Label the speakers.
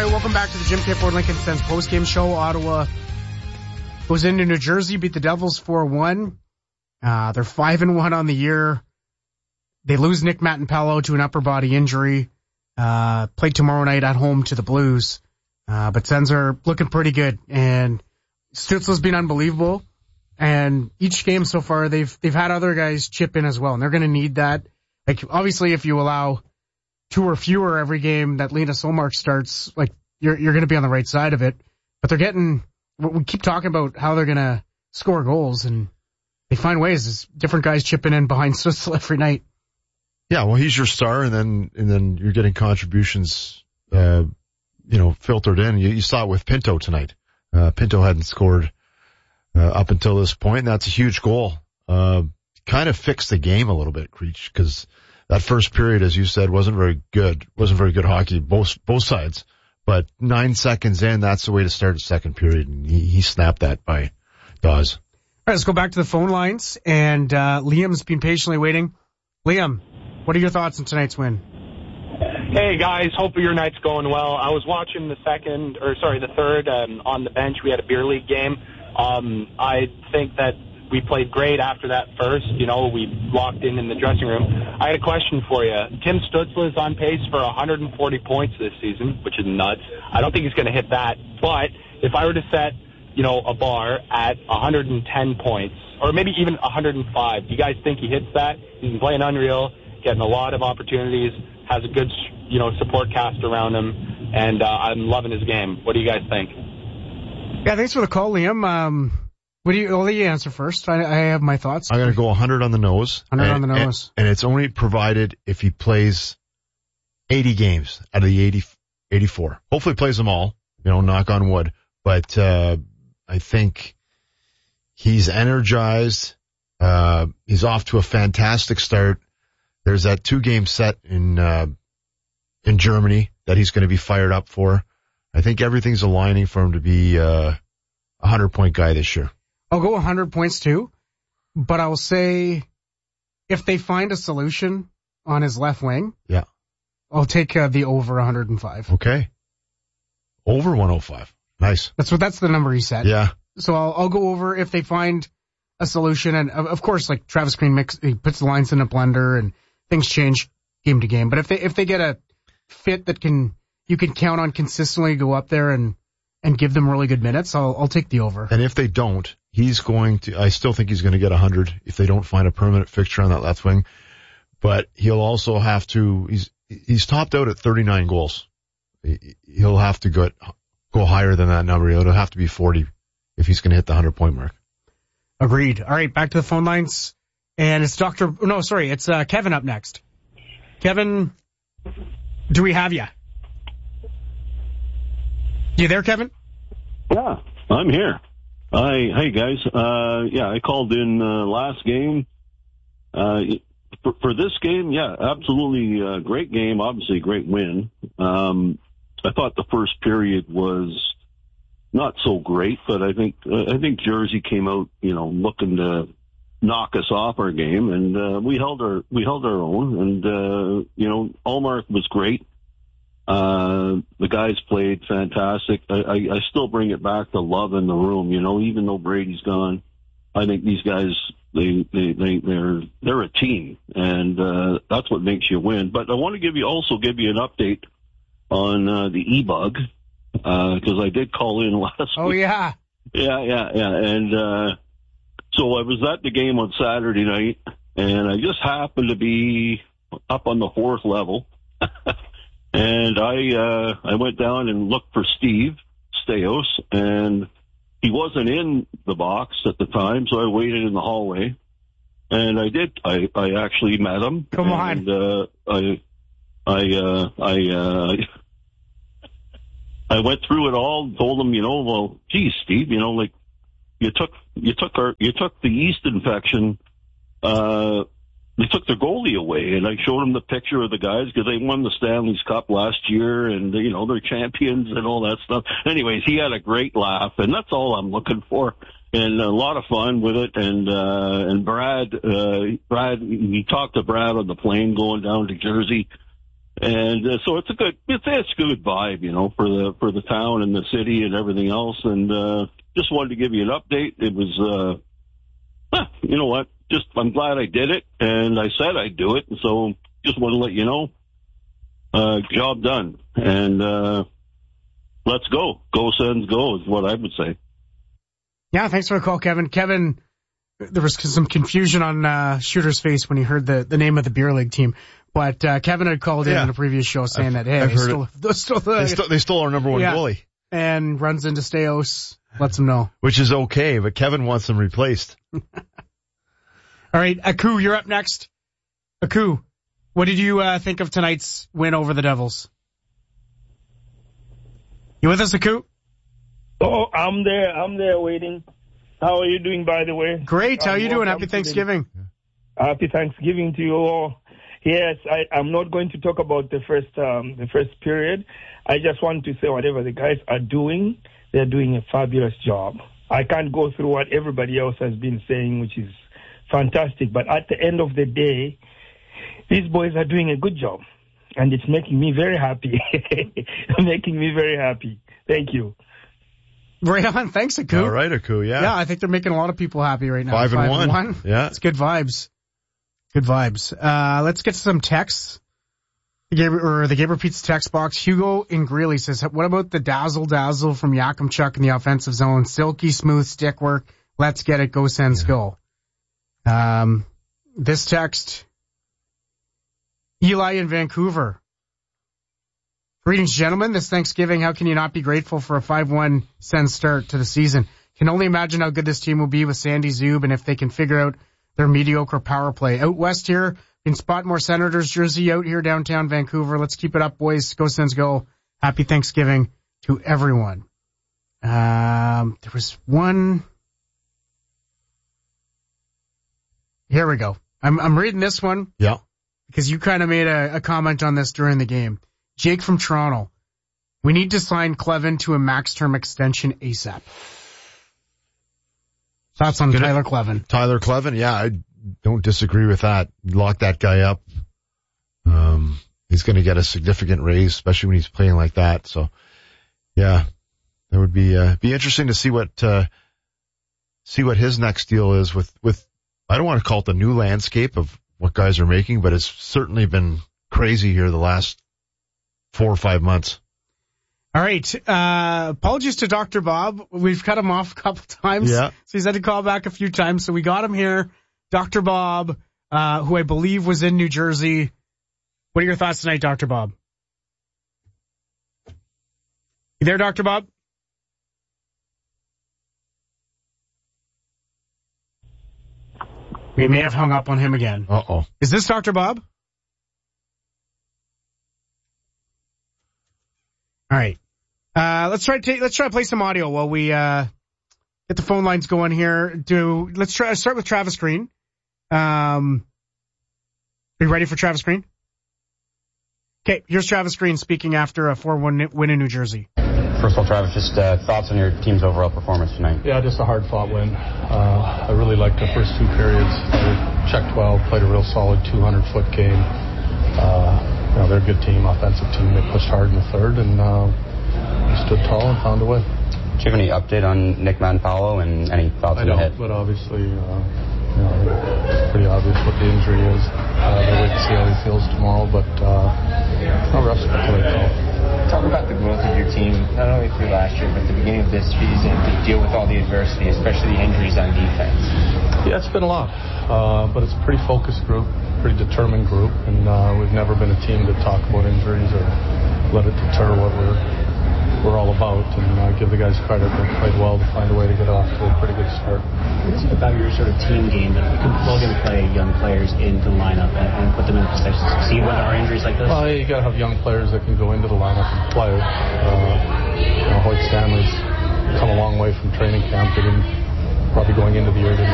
Speaker 1: All right, welcome back to the Jim K. Ford Lincoln Sense postgame show. Ottawa goes into New Jersey, beat the Devils 4-1. They're 5-1 on the year. They lose Nick Mattapello to an upper body injury. Play tomorrow night at home to the Blues. But Sens are looking pretty good, and Stützle's been unbelievable. And each game so far, they've had other guys chip in as well, and they're going to need that. Like, obviously, if you allow 2 or fewer every game that Linus Ullmark starts, like, you're going to be on the right side of it. But they're getting, we keep talking about how they're going to score goals, and they find ways. There's different guys chipping in behind Stützle every night.
Speaker 2: Yeah, well, he's your star, and then you're getting contributions, filtered in. You saw it with Pinto tonight. Pinto hadn't scored up until this point, and that's a huge goal. Kind of fixed the game a little bit, Creech, because that first period, as you said, wasn't very good. Wasn't very good hockey, both sides. But 9 seconds in, that's the way to start the second period, and he snapped that by Dawes.
Speaker 1: All right, let's go back to the phone lines, and Liam's been patiently waiting. Liam, what are your thoughts on tonight's win?
Speaker 3: Hey, guys. Hope your night's going well. I was watching the third on the bench. We had a beer league game. I think that we played great after that first. We locked in the dressing room. I had a question for you. Tim Stützle is on pace for 140 points this season, which is nuts. I don't think he's going to hit that. But if I were to set, a bar at 110 points, or maybe even 105, do you guys think he hits that? He's been playing unreal, getting a lot of opportunities, has a good, support cast around him, and I'm loving his game. What do you guys think?
Speaker 1: Yeah, thanks for the call, Liam. I'll let you answer first. I have my thoughts.
Speaker 2: I'm going to go 100 on the nose.
Speaker 1: 100 on the nose.
Speaker 2: And it's only provided if he plays 80 games out of the 84. Hopefully plays them all, knock on wood. But I think he's energized. He's off to a fantastic start. There's that 2-game set in Germany that he's going to be fired up for. I think everything's aligning for him to be a 100-point guy this year.
Speaker 1: I'll go 100 points too, but I will say if they find a solution on his left wing,
Speaker 2: yeah,
Speaker 1: I'll take the over 105.
Speaker 2: Okay. Over 105. Nice.
Speaker 1: That's the number he said.
Speaker 2: Yeah.
Speaker 1: So I'll go over if they find a solution, and of course, like Travis Green he puts the lines in a blender and things change game to game. But if they get a fit that you can count on consistently go up there and give them really good minutes, I'll take the over.
Speaker 2: And if they don't, I still think he's going to get 100 if they don't find a permanent fixture on that left wing. But he'll also have to, he's topped out at 39 goals. He'll have to go higher than that number. It'll have to be 40 if he's going to hit the 100-point mark.
Speaker 1: Agreed. All right, back to the phone lines. And it's Kevin up next. Kevin, do we have you? You there, Kevin?
Speaker 4: Yeah, I'm here. Hey guys. I called in last game. For this game, yeah, absolutely great game. Obviously, a great win. I thought the first period was not so great, but I think Jersey came out, looking to knock us off our game, and we held our own. And Ullmark was great. The guys played fantastic. I still bring it back to love in the room, even though Brady's gone. I think these guys, they're a team, and that's what makes you win. But I want to give you an update on the E-Bug, because I did call in last week.
Speaker 1: Oh, yeah.
Speaker 4: Yeah. And so I was at the game on Saturday night, and I just happened to be up on the 4th level. And I went down and looked for Steve Staios, and he wasn't in the box at the time, so I waited in the hallway. And I did. I actually met him.
Speaker 1: Come on.
Speaker 4: And I went through it all and told him, well, geez, Steve, like you took the yeast infection. They took their goalie away, and I showed him the picture of the guys because they won the Stanley's Cup last year, and they're champions and all that stuff. Anyways, he had a great laugh, and that's all I'm looking for, and a lot of fun with it. And Brad, we talked to Brad on the plane going down to Jersey, And so it's a good vibe, you know, for the town and the city and everything else. And just wanted to give you an update. It was, you know what? I'm glad I did it, and I said I'd do it. And so just want to let you know, job done. And let's go. Go Sens go is what I would say.
Speaker 1: Yeah, thanks for the call, Kevin. Kevin, there was some confusion on Shooter's face when he heard the name of the beer league team. But Kevin had called in a previous show saying that, hey,
Speaker 2: they stole our number one goalie.
Speaker 1: And runs into Staios, lets him know.
Speaker 2: Which is okay, but Kevin wants him replaced.
Speaker 1: All right, Aku, you're up next. Aku, what did you think of tonight's win over the Devils? You with us, Aku?
Speaker 5: Oh, I'm there waiting. How are you doing, by the way?
Speaker 1: Great. How are you doing? Happy Thanksgiving.
Speaker 5: Happy Thanksgiving to you all. Yes, I'm not going to talk about the first period. I just want to say whatever the guys are doing, they're doing a fabulous job. I can't go through what everybody else has been saying, which is fantastic. But at the end of the day, these boys are doing a good job. And it's making me very happy. Making me very happy. Thank you.
Speaker 1: Right on. Thanks, Aku.
Speaker 2: All right, Aku, yeah.
Speaker 1: Yeah, I think they're making a lot of people happy right now.
Speaker 2: 5-1. Yeah.
Speaker 1: It's good vibes. Good vibes. Let's get to some texts. The Gabriel Pizza text box. Hugo in Greeley says, what about the dazzle from Yakimchuk in the offensive zone? Silky smooth stick work. Let's get it. Go Sens go. This text, Eli in Vancouver. Greetings, gentlemen. This Thanksgiving, how can you not be grateful for a 5-1 Sens start to the season? Can only imagine how good this team will be with Sandy Zub and if they can figure out their mediocre power play. Out west here, in Spotmore Senators jersey out here downtown Vancouver. Let's keep it up, boys. Go Sens go. Happy Thanksgiving to everyone. There was one. Here we go. I'm reading this one.
Speaker 2: Yeah.
Speaker 1: Because you kind of made a comment on this during the game. Jake from Toronto. We need to sign Clevin to a max term extension ASAP. Thoughts on Tyler Clevin?
Speaker 2: Tyler Clevin, yeah, I don't disagree with that. Lock that guy up. He's going to get a significant raise, especially when he's playing like that. So, yeah, that would be interesting to see what his next deal is with, I don't want to call it the new landscape of what guys are making, but it's certainly been crazy here the last 4 or 5 months.
Speaker 1: All right. Apologies to Dr. Bob. We've cut him off a couple times.
Speaker 2: Yeah.
Speaker 1: So he's had to call back a few times. So we got him here. Dr. Bob, who I believe was in New Jersey. What are your thoughts tonight, Dr. Bob? You there, Dr. Bob? We may have hung up on him again.
Speaker 2: Uh-oh.
Speaker 1: Is this Dr. Bob? All right. Let's try to play some audio while we get the phone lines going here. Let's start with Travis Green. Are you ready for Travis Green? Okay, here's Travis Green speaking after a 4-1 win in New Jersey.
Speaker 6: First of all, Travis, just thoughts on your team's overall performance tonight.
Speaker 7: Yeah, just a hard-fought win. I really liked the first 2 periods. Check 12, played a real solid 200-foot game. They're a good team, offensive team. They pushed hard in the third, and we stood tall and found a way.
Speaker 6: Do you have any update on Nick Manpalo and any thoughts on the hit?
Speaker 7: But obviously, it's pretty obvious what the injury is. They'll wait to see how he feels tomorrow, but no rest until they call.
Speaker 8: Talk about the growth of your team, not only through last year, but the beginning of this season to deal with all the adversity, especially the injuries on defense.
Speaker 7: Yeah, it's been a lot, but it's a pretty focused group, pretty determined group, and we've never been a team to talk about injuries or let it deter what we're all about, and give the guys credit. They played well to find a way to get off to a pretty good start.
Speaker 9: What is it about your sort of team game that you can plug and play young players into the lineup and put them in position to succeed when there are injuries like this?
Speaker 7: Well, you got to have young players that can go into the lineup and play. Hoyt Stanley's come a long way from training camp. Probably going into the year, didn't